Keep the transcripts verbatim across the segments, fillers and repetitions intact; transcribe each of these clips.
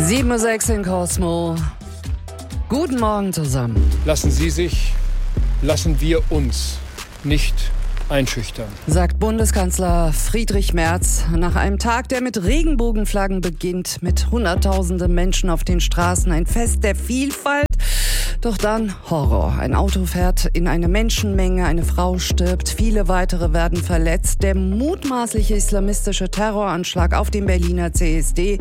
sieben Uhr sechs in Cosmo. Guten Morgen zusammen. Lassen Sie sich, lassen wir uns nicht einschüchtern, sagt Bundeskanzler Friedrich Merz nach einem Tag, der mit Regenbogenflaggen beginnt, mit hunderttausenden Menschen auf den Straßen, ein Fest der Vielfalt. Doch dann Horror. Ein Auto fährt in eine Menschenmenge, eine Frau stirbt, viele weitere werden verletzt. Der mutmaßliche islamistische Terroranschlag auf dem Berliner C S D,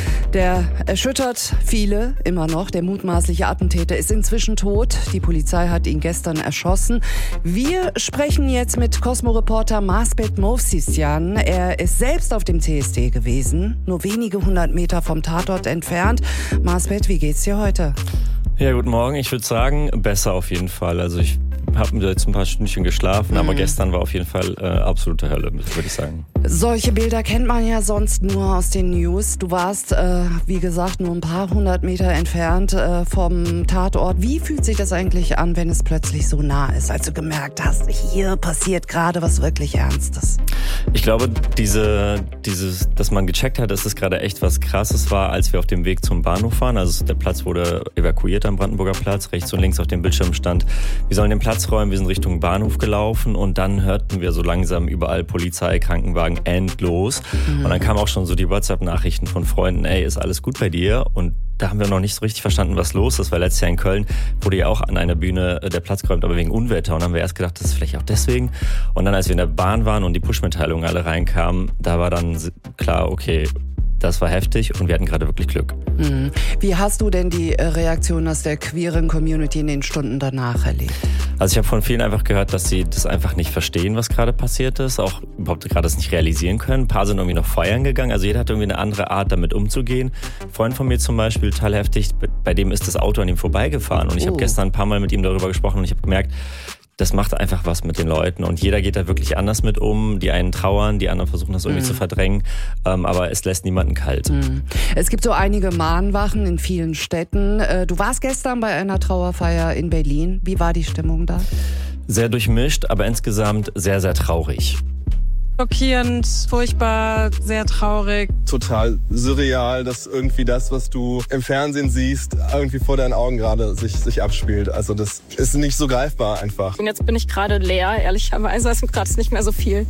der erschüttert viele immer noch. Der mutmaßliche Attentäter ist inzwischen tot. Die Polizei hat ihn gestern erschossen. Wir sprechen jetzt mit Cosmo-Reporter Masbet Movsisyan. Er ist selbst auf dem C S D gewesen, nur wenige hundert Meter vom Tatort entfernt. Masbet, wie geht's dir heute? Ja, guten Morgen. Ich würde sagen, besser auf jeden Fall. Also ich habe jetzt ein paar Stündchen geschlafen, mhm. aber gestern war auf jeden Fall äh, absolute Hölle, würde ich sagen. Solche Bilder kennt man ja sonst nur aus den News. Du warst, äh, wie gesagt, nur ein paar hundert Meter entfernt äh, vom Tatort. Wie fühlt sich das eigentlich an, wenn es plötzlich so nah ist, als du gemerkt hast, hier passiert gerade was wirklich Ernstes? Ich glaube, diese, dieses, dass man gecheckt hat, dass es gerade echt was Krasses war, als wir auf dem Weg zum Bahnhof waren. Also der Platz wurde evakuiert am Brandenburger Platz. Rechts und links auf dem Bildschirm stand, wir sollen den Platz räumen. Wir sind Richtung Bahnhof gelaufen und dann hörten wir so langsam überall Polizei, Krankenwagen, endlos. Mhm. Und dann kamen auch schon so die WhatsApp-Nachrichten von Freunden, ey, ist alles gut bei dir? Und da haben wir noch nicht so richtig verstanden, was los ist, weil letztes Jahr in Köln wurde ja auch an einer Bühne der Platz geräumt, aber wegen Unwetter. Und dann haben wir erst gedacht, das ist vielleicht auch deswegen. Und dann, als wir in der Bahn waren und die Push-Mitteilungen alle reinkamen, da war dann klar, okay, das war heftig und wir hatten gerade wirklich Glück. Mhm. Wie hast du denn die Reaktion aus der queeren Community in den Stunden danach erlebt? Also ich habe von vielen einfach gehört, dass sie das einfach nicht verstehen, was gerade passiert ist, auch überhaupt gerade das nicht realisieren können. Ein paar sind irgendwie noch feiern gegangen, also jeder hat irgendwie eine andere Art, damit umzugehen. Ein Freund von mir zum Beispiel, total heftig, bei dem ist das Auto an ihm vorbeigefahren und ich oh. habe gestern ein paar Mal mit ihm darüber gesprochen und ich habe gemerkt, das macht einfach was mit den Leuten und jeder geht da wirklich anders mit um. Die einen trauern, die anderen versuchen das irgendwie mm. zu verdrängen, ähm, aber es lässt niemanden kalt. Mm. Es gibt so einige Mahnwachen in vielen Städten. Du warst gestern bei einer Trauerfeier in Berlin. Wie war die Stimmung da? Sehr durchmischt, aber insgesamt sehr, sehr traurig. Schockierend, furchtbar, sehr traurig. Total surreal, dass irgendwie das, was du im Fernsehen siehst, irgendwie vor deinen Augen gerade sich, sich abspielt. Also das ist nicht so greifbar einfach. Und jetzt bin ich gerade leer, ehrlicherweise. Es ist gerade nicht mehr so viel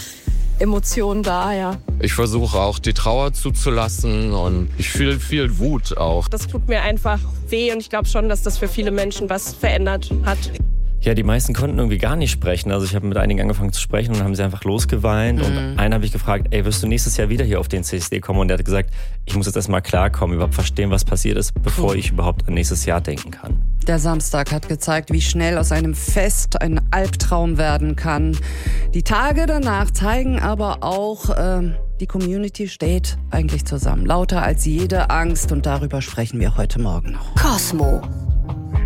Emotionen da, ja. Ich versuche auch die Trauer zuzulassen und ich fühle viel Wut auch. Das tut mir einfach weh und ich glaube schon, dass das für viele Menschen was verändert hat. Ja, die meisten konnten irgendwie gar nicht sprechen. Also ich habe mit einigen angefangen zu sprechen und dann haben sie einfach losgeweint. Mhm. Und einen habe ich gefragt, ey, wirst du nächstes Jahr wieder hier auf den C S D kommen? Und der hat gesagt, ich muss jetzt erstmal klarkommen, überhaupt verstehen, was passiert ist, bevor mhm. ich überhaupt an nächstes Jahr denken kann. Der Samstag hat gezeigt, wie schnell aus einem Fest ein Albtraum werden kann. Die Tage danach zeigen aber auch, äh, die Community steht eigentlich zusammen. Lauter als jede Angst und darüber sprechen wir heute Morgen noch. Cosmo.